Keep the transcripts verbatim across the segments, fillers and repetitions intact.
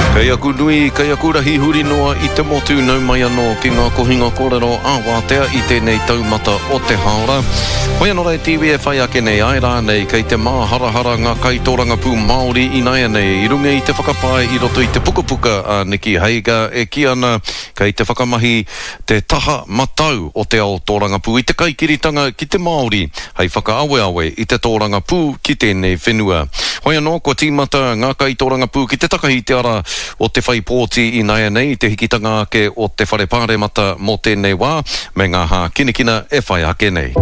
Kei aku nui, kei aku rahi huri noa I te motu nau mai anō ki ngā kohinga kōrero āwātea I tēnei taumata o te haora. Hoi anō rei T V e whai ake nei ai rā nei kei te mā harahara ngā kaitōranga pū Māori I nei nei I runga I te whakapae I roto I te pukapuka a Niki Heiga e ki ana kei te whakamahi te taha matau o te ao tōranga pū I te kaikiritanga ki te Māori hei whakaawe awe I te tōranga pū ki tēnei whenua. Hoi anō ko tīmata ngā kaitōranga pū ki te takahi te ara o te whai pōti I nei nei te hikitanga ake o te whare pāremata mō tēnei wā me ngā hā kinikina e whai ake nei.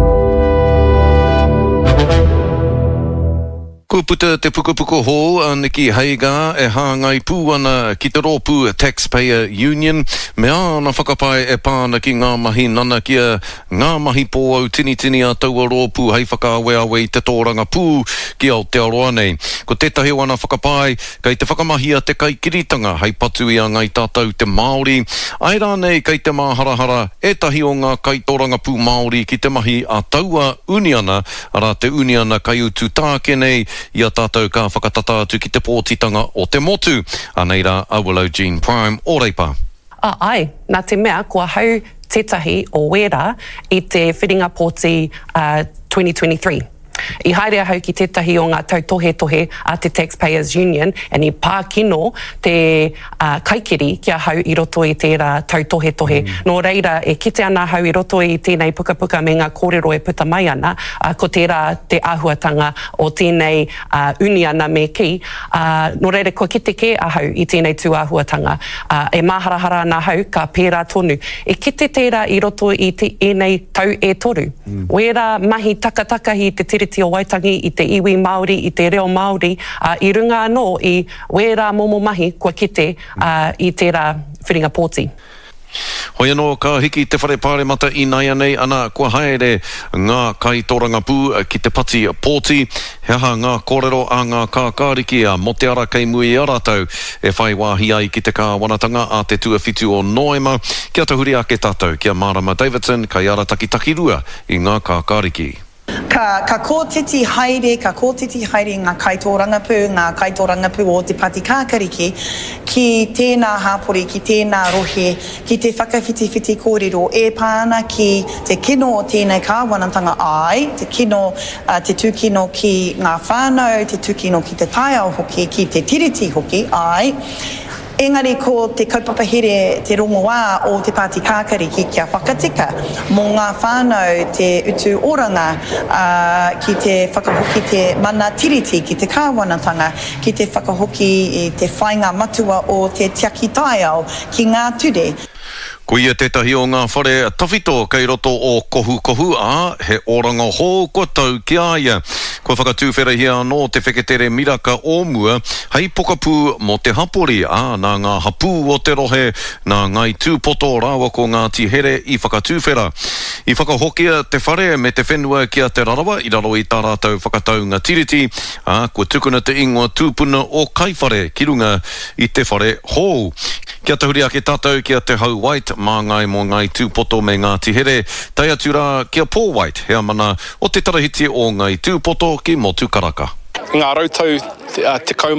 Ko puta te pukapuka hō a Niki Heiga e hāngai pū ana ki te rōpū Taxpayer Union me āna whakapae e pāna ki ngā mahi nana kia ngā mahi pō au tini tini a taua rōpū hei whakaawe awe I te tōranga pū ki Aotearoa nei. Ko tētahi wana whakapae kei te whakamahi a te kaikiritanga hei patu I a ngai tātou te Māori. Ai rā nei kei te māharahara e tahi o ngā kaitōranga pū Māori ki te mahi a taua uniana ara te uniana kai utu tāke nei Ia tātou ka whakatata atu ki te pōtitanga o te motu. Anei rā, Awilo Jean Prime, o reipa. Ah, ai, nā te mea, kua hau tētahi o wera I te whiringa pōti uh, twenty twenty-three. I haere hau ki tētahi o ngā tautohe tohe a te Taxpayers Union and I pākino te uh, kaikiri kia hau I roto I tērā tautohe tohe. Mm. Nō reira e kite ana hau I roto I tēnei puka puka me ngā kōrero e puta mai ana uh, ko tērā te āhuatanga o tēnei uh, uniana me ki. Uh, nō reira ko kite ke a hau I tēnei tū āhuatanga. Uh, e māharahara ana hau ka pērā tonu. E kite tērā I roto I te enei tau e toru. Mm. Wera mahi takatakahi te tere o Waitangi I te iwi Māori, I te reo Māori, uh, I runga anō I wera momo mahi kua kite uh, I tērā whiringa pōti. Hoi anō ka hiki te whare pāremata I nei nei ana kua haere ngā kaitōranga pū ki te pati pōti. He aha ngā kōrero a ngā kākāriki a mo te ara kei mui I aratau e whai wāhi ai ki te kāwanatanga a te tuawhitu o Noema. Kia tahuri ake tātou, kia Marama Davidson, kai ara taki taki rua I ngā kākāriki. Ka, ka kōtiti haere, ka kōtiti haere ngā kaitōranga pū, ngā kaitōranga pū o te pati kākariki ki tēnā hāpori, ki tēnā rohe, ki te whakawhitiwhiti kōrero e pāna ki te kino o tēnei kāwanatanga ai, te kino, uh, te tūkino ki ngā whānau, te tūkino ki te taiao hoki, ki te tiriti hoki ai. Engari ko te kaupapa-here te rongo wā o te pāti kākariki kia whakatika mō ngā whānau te utu oranga uh, ki te whakahoki te mana tiriti ki te kāwanatanga ki te whakahoki I te whainga matua o te tiaki taiao ki ngā ture. Ko ia tētahi o ngā whare tawhito kei roto o kohu kohu a he oranga hō kua tau ki aia. Ko whakatūwhera hia anō te wheketere miraka o mua hei pokapū mo te hapori a nā ngā hapū o te rohe nā ngai tūpoto rawa ko ngā tihere I whakatūwhera. I whakahokia te whare me te whenua kia te rarawa I raro I tā rātou whakataunga tiriti a kua tukuna te ingoa tūpuna o kaiwhare ki runga I te whare hō. Kia tahuri ake tātou kia te hau White mā ngai mō ngai tūpoto me ngā tihere. Tai atu rā kia Paul White hea mana o te tarahiti o ngai tūpoto ki Motu Karaka. Ngā rautau te, uh, te kaumā